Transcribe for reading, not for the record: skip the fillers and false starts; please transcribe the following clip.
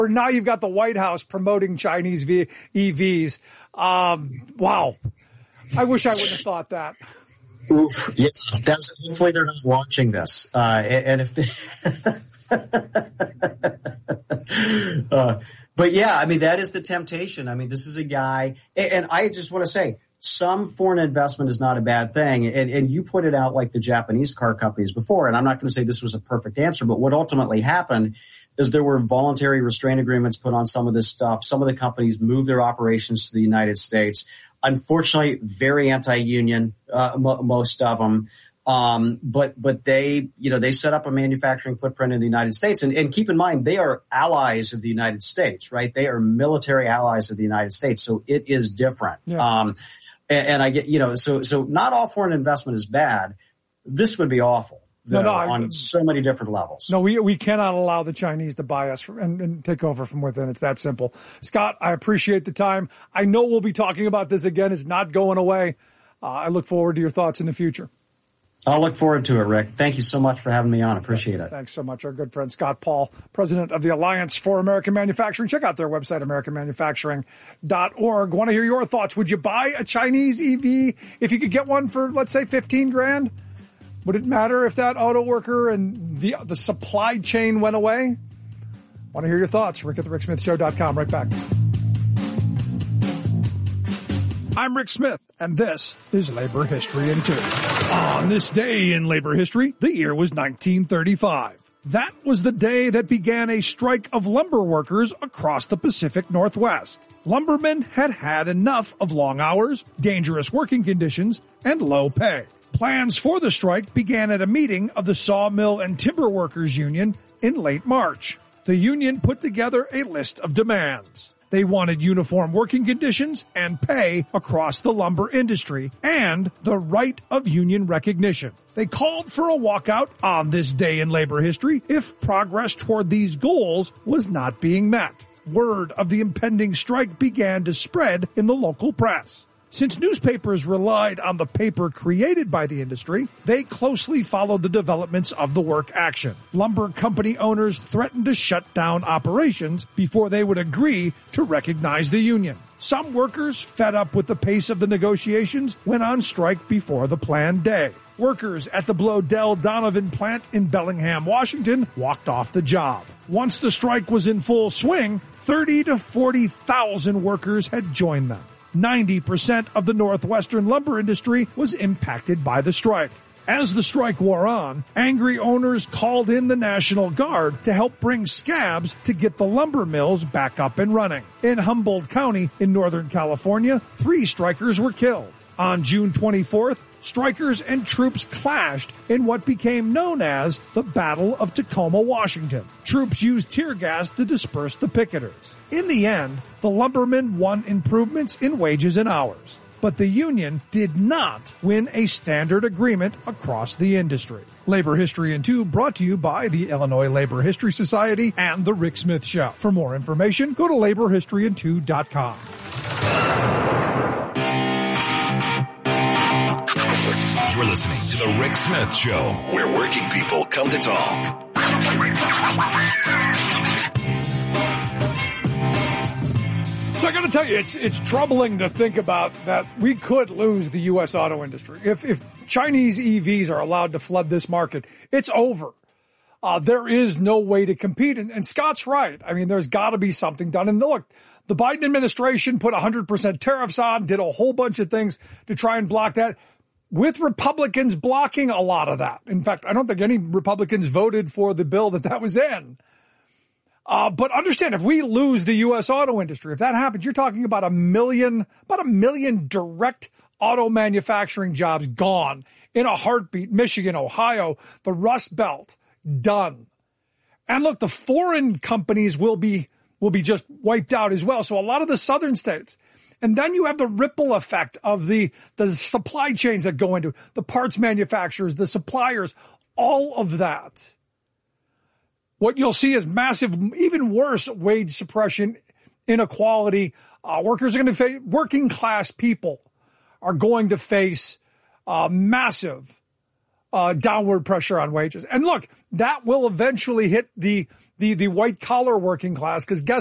Or now you've got the White House promoting Chinese EVs. Wow. I wish I would have thought that. Oof. Yeah. Hopefully they're not watching this. And if they, but yeah, I mean, that is the temptation. I mean, this is a guy, and I just want to say, some foreign investment is not a bad thing. And you pointed out like the Japanese car companies before, and I'm not going to say this was a perfect answer, but what ultimately happened is there were voluntary restraint agreements put on some of this stuff. Some of the companies moved their operations to the United States. Unfortunately, very anti-union, most of them. But they set up a manufacturing footprint in the United States. And keep in mind, they are allies of the United States, right? They are military allies of the United States. So it is different. Yeah. And I get, so not all foreign investment is bad. This would be awful. On so many different levels. No, we cannot allow the Chinese to buy us and take over from within. It's that simple. Scott, I appreciate the time. I know we'll be talking about this again. It's not going away. I look forward to your thoughts in the future. I'll look forward to it, Rick. Thank you so much for having me on. Appreciate it. Thanks so much. Our good friend Scott Paul, president of the Alliance for American Manufacturing. Check out their website, americanmanufacturing.org. Want to hear your thoughts. Would you buy a Chinese EV if you could get one for, let's say, $15,000? Would it matter if that auto worker and the supply chain went away? Want to hear your thoughts. Rick at thericksmithshow.com. Right back. I'm Rick Smith, and this is Labor History in 2. On this day in labor history, the year was 1935. That was the day that began a strike of lumber workers across the Pacific Northwest. Lumbermen had had enough of long hours, dangerous working conditions, and low pay. Plans for the strike began at a meeting of the Sawmill and Timber Workers Union in late March. The union put together a list of demands. They wanted uniform working conditions and pay across the lumber industry and the right of union recognition. They called for a walkout on this day in labor history if progress toward these goals was not being met. Word of the impending strike began to spread in the local press. Since newspapers relied on the paper created by the industry, they closely followed the developments of the work action. Lumber company owners threatened to shut down operations before they would agree to recognize the union. Some workers, fed up with the pace of the negotiations, went on strike before the planned day. Workers at the Bloedel Donovan plant in Bellingham, Washington, walked off the job. Once the strike was in full swing, 30 to 40,000 workers had joined them. 90% of the Northwestern lumber industry was impacted by the strike. As the strike wore on, angry owners called in the National Guard to help bring scabs to get the lumber mills back up and running. In Humboldt County in Northern California, 3 strikers were killed. On June 24th, strikers and troops clashed in what became known as the Battle of Tacoma, Washington. Troops used tear gas to disperse the picketers. In the end, the lumbermen won improvements in wages and hours, but the union did not win a standard agreement across the industry. Labor History in 2 brought to you by the Illinois Labor History Society and The Rick Smith Show. For more information, go to laborhistoryin2.com. You're listening to The Rick Smith Show, where working people come to talk. So I got to tell you, it's troubling to think about that we could lose the U.S. auto industry. If Chinese EVs are allowed to flood this market, it's over. There is no way to compete. And Scott's right. I mean, there's got to be something done. And look, the Biden administration put 100% tariffs on, did a whole bunch of things to try and block that, with Republicans blocking a lot of that. In fact, I don't think any Republicans voted for the bill that was in. But understand, if we lose the U.S. auto industry, if that happens, you're talking about a million direct auto manufacturing jobs gone in a heartbeat. Michigan, Ohio, the Rust Belt, done. And look, the foreign companies will be just wiped out as well. So a lot of the southern states. And then you have the ripple effect of the supply chains that go into the parts manufacturers, the suppliers, all of that. What you'll see is massive, even worse wage suppression, inequality. Workers are going to face, working class people are going to face massive downward pressure on wages. And look, that will eventually hit the the white collar working class, because guess